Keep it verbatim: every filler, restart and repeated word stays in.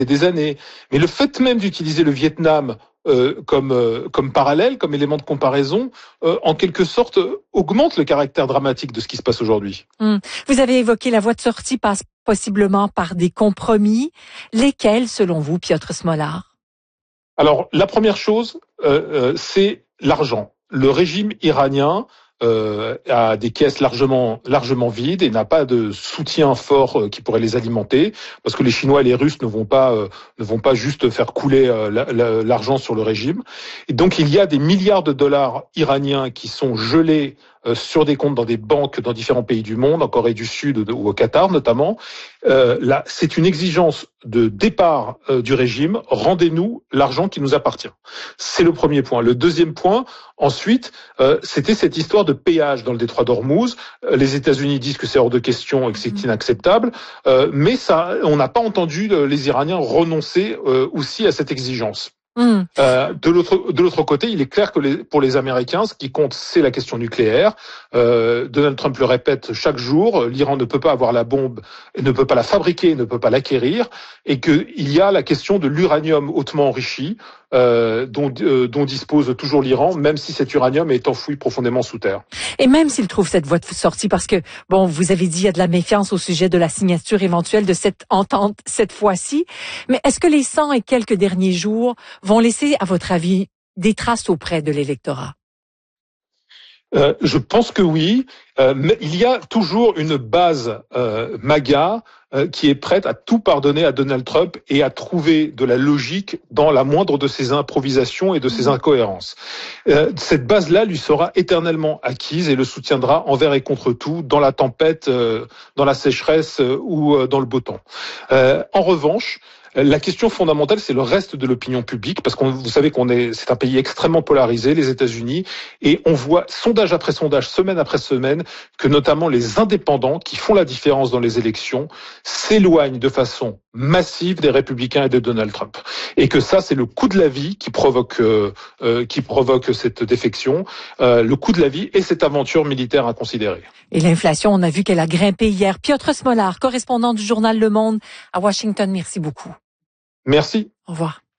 des années. Mais le fait même d'utiliser le Vietnam euh, comme euh, comme parallèle, comme élément de comparaison, euh, en quelque sorte euh, augmente le caractère dramatique de ce qui se passe aujourd'hui. Hum. Vous avez évoqué la voie de sortie passe possiblement par des compromis. Lesquels, selon vous, Piotr Smolar? Alors, la première chose, euh, euh, c'est l'argent. Le régime iranien euh, a des caisses largement largement vides et n'a pas de soutien fort euh, qui pourrait les alimenter, parce que les Chinois et les Russes ne vont pas euh, ne vont pas juste faire couler euh, la, la, l'argent sur le régime. Et donc, il y a des milliards de dollars iraniens qui sont gelés euh, sur des comptes dans des banques dans différents pays du monde, en Corée du Sud ou au Qatar notamment. Euh, là, c'est une exigence de départ euh, du régime. Rendez-nous l'argent qui nous appartient. C'est le premier point. Le deuxième point, ensuite, euh, c'était cette histoire de péage dans le détroit d'Ormuz. Euh, les États-Unis disent que c'est hors de question et que c'est inacceptable, euh, mais ça, on n'a pas entendu euh, les Iraniens renoncer euh, aussi à cette exigence. Mmh. Euh, de l'autre de l'autre côté, il est clair que les, pour les Américains, ce qui compte, c'est la question nucléaire. Euh, Donald Trump le répète chaque jour, l'Iran ne peut pas avoir la bombe, et ne peut pas la fabriquer, ne peut pas l'acquérir, et qu'il y a la question de l'uranium hautement enrichi, euh, dont, euh, dont dispose toujours l'Iran, même si cet uranium est enfoui profondément sous terre. Et même s'il trouve cette voie de sortie, parce que, bon, vous avez dit, il y a de la méfiance au sujet de la signature éventuelle de cette entente cette fois-ci, mais est-ce que les cent et quelques derniers jours vont laisser, à votre avis, des traces auprès de l'électorat? Euh, je pense que oui, euh, mais il y a toujours une base euh, MAGA euh, qui est prête à tout pardonner à Donald Trump et à trouver de la logique dans la moindre de ses improvisations et de ses incohérences. Euh, cette base-là lui sera éternellement acquise et le soutiendra envers et contre tout, dans la tempête, euh, dans la sécheresse euh, ou euh, dans le beau temps. Euh, en revanche, la question fondamentale, c'est le reste de l'opinion publique, parce que vous savez qu'on est, c'est un pays extrêmement polarisé, les États-Unis, et on voit sondage après sondage, semaine après semaine, que notamment les indépendants, qui font la différence dans les élections, s'éloignent de façon massive des Républicains et de Donald Trump, et que ça, c'est le coût de la vie qui provoque, euh, euh, qui provoque cette défection, euh, le coût de la vie et cette aventure militaire inconsidérée. Et l'inflation, on a vu qu'elle a grimpé hier. Piotr Smolar, correspondant du journal Le Monde à Washington, merci beaucoup. Merci. Au revoir.